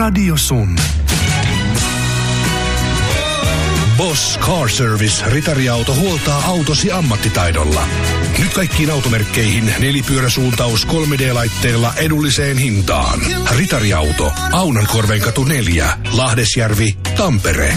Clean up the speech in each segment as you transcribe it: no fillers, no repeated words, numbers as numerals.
Radio Sun. Boss Car Service Ritariauto huoltaa autosi ammattitaidolla. Nyt kaikkiin automerkkeihin nelipyöräsuuntaus 3D-laitteella edulliseen hintaan. Ritariauto, Aunankorvenkatu 4, Lahdesjärvi, Tampere.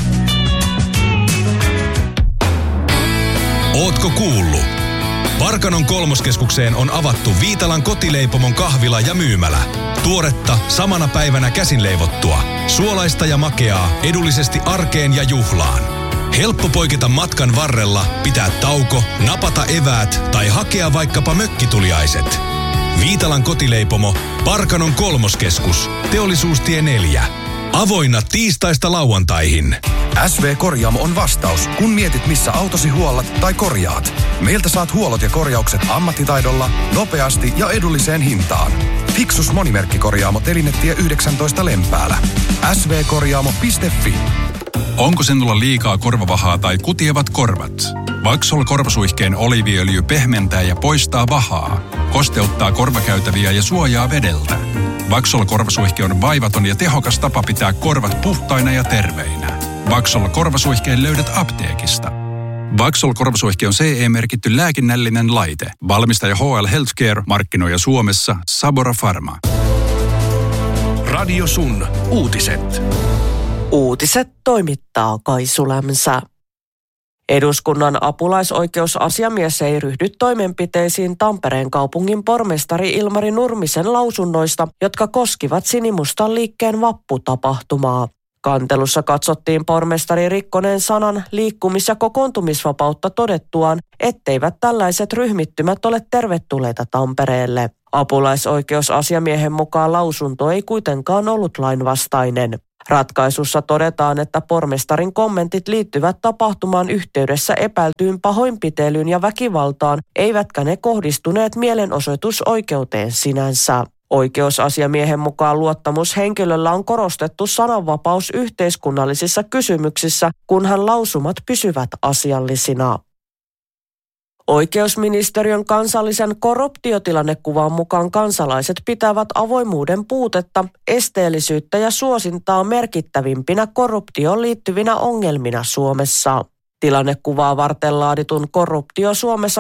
Ootko kuullut? Parkanon kolmoskeskukseen on avattu Viitalan kotileipomon kahvila ja myymälä. Tuoretta, samana päivänä käsin leivottua. Suolaista ja makeaa, edullisesti arkeen ja juhlaan. Helppo poiketa matkan varrella, pitää tauko, napata eväät tai hakea vaikkapa mökkituliaiset. Viitalan kotileipomo, Parkanon kolmoskeskus, Teollisuustie 4. Avoinna tiistaista lauantaihin. SV Korjaamo on vastaus, kun mietit missä autosi huollat tai korjaat. Meiltä saat huollot ja korjaukset ammattitaidolla, nopeasti ja edulliseen hintaan. Fixus Monimerkkikorjaamo Telinetie 19 Lempäälä. svkorjaamo.fi. Onko sinulla liikaa korvavahaa tai kutievat korvat? Vaxol korvasuihkeen oliiviöljy pehmentää ja poistaa vahaa, kosteuttaa korvakäytäviä ja suojaa vedeltä. Vaxol korvasuihke on vaivaton ja tehokas tapa pitää korvat puhtaina ja terveinä. Vaxol korvasuihkeen löydät apteekista. Vaxol korvasuihke on CE-merkitty lääkinnällinen laite. Valmistaja HL Healthcare, markkinoija Suomessa Sabora Pharma. Radio Sun. Uutiset. Uutiset toimittaa Kaisu Lämsä. Eduskunnan apulaisoikeusasiamies ei ryhdy toimenpiteisiin Tampereen kaupungin pormestari Ilmari Nurmisen lausunnoista, jotka koskivat Sinimustan liikkeen vapputapahtumaa. Kantelussa katsottiin pormestari rikkoneen sanan liikkumis- ja kokoontumisvapautta todettuaan, etteivät tällaiset ryhmittymät ole tervetulleita Tampereelle. Apulaisoikeusasiamiehen mukaan lausunto ei kuitenkaan ollut lainvastainen. Ratkaisussa todetaan, että pormestarin kommentit liittyvät tapahtumaan yhteydessä epäiltyyn pahoinpitelyyn ja väkivaltaan, eivätkä ne kohdistuneet mielenosoitusoikeuteen sinänsä. Oikeusasiamiehen mukaan luottamushenkilöllä on korostettu sananvapaus yhteiskunnallisissa kysymyksissä, kunhan lausumat pysyvät asiallisina. Oikeusministeriön kansallisen korruptiotilannekuvan mukaan kansalaiset pitävät avoimuuden puutetta, esteellisyyttä ja suosintaa merkittävimpinä korruptioon liittyvinä ongelmina Suomessa. Tilannekuvaa varten laaditun Korruptio Suomessa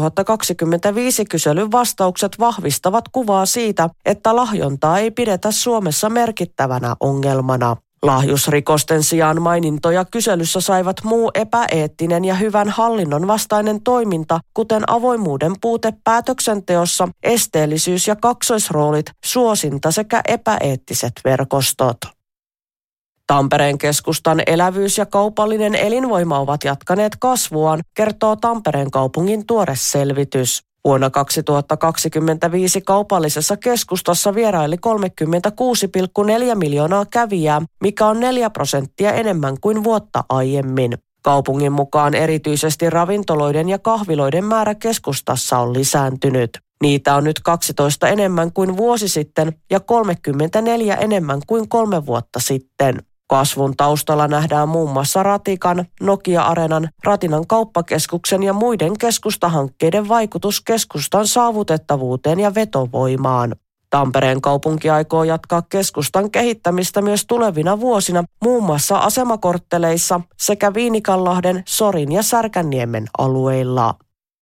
2025 kyselyn vastaukset vahvistavat kuvaa siitä, että lahjontaa ei pidetä Suomessa merkittävänä ongelmana. Lahjusrikosten sijaan mainintoja kyselyssä saivat muu epäeettinen ja hyvän hallinnon vastainen toiminta, kuten avoimuuden puute päätöksenteossa, esteellisyys ja kaksoisroolit, suosinta sekä epäeettiset verkostot. Tampereen keskustan elävyys ja kaupallinen elinvoima ovat jatkaneet kasvuaan, kertoo Tampereen kaupungin tuore selvitys. Vuonna 2025 kaupallisessa keskustassa vieraili 36,4 miljoonaa kävijää, mikä on 4% enemmän kuin vuotta aiemmin. Kaupungin mukaan erityisesti ravintoloiden ja kahviloiden määrä keskustassa on lisääntynyt. Niitä on nyt 12 enemmän kuin vuosi sitten ja 34 enemmän kuin 3 vuotta sitten. Kasvun taustalla nähdään muun muassa Ratikan, Nokia-areenan, Ratinan kauppakeskuksen ja muiden keskustahankkeiden vaikutus keskustan saavutettavuuteen ja vetovoimaan. Tampereen kaupunki aikoo jatkaa keskustan kehittämistä myös tulevina vuosina, muun muassa asemakortteleissa sekä Viinikanlahden, Sorin ja Särkänniemen alueilla.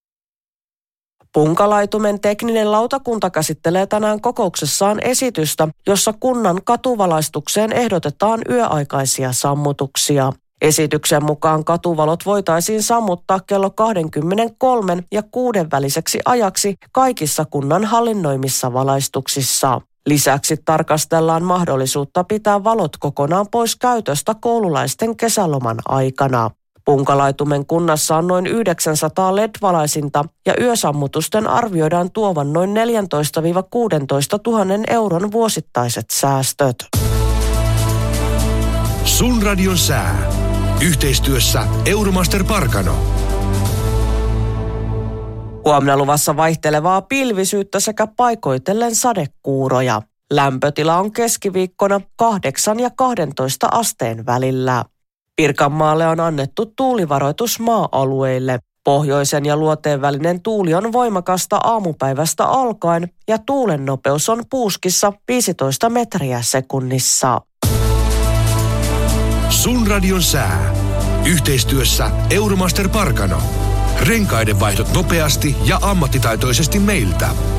Punkalaitumen tekninen lautakunta käsittelee tänään kokouksessaan esitystä, jossa kunnan katuvalaistukseen ehdotetaan yöaikaisia sammutuksia. Esityksen mukaan katuvalot voitaisiin sammuttaa kello 23 ja 6 väliseksi ajaksi kaikissa kunnan hallinnoimissa valaistuksissa. Lisäksi tarkastellaan mahdollisuutta pitää valot kokonaan pois käytöstä koululaisten kesäloman aikana. Punkalaitumen kunnassa on noin 900 LED-valaisinta ja yösammutusten arvioidaan tuovan noin 14 000–16 000 euron vuosittaiset säästöt. Sun radion sää. Yhteistyössä Euromaster Parkano. Huomenna luvassa vaihtelevaa pilvisyyttä sekä paikoitellen sadekuuroja. Lämpötila on keskiviikkona 8 ja 12 asteen välillä. Pirkanmaalle on annettu tuulivaroitus maa-alueille. Pohjoisen ja luoteen välinen tuuli on voimakasta aamupäivästä alkaen ja tuulen nopeus on puuskissa 15 metriä sekunnissa. Sun radion sää. Yhteistyössä Euromaster Parkano. Renkaiden vaihdot nopeasti ja ammattitaitoisesti meiltä.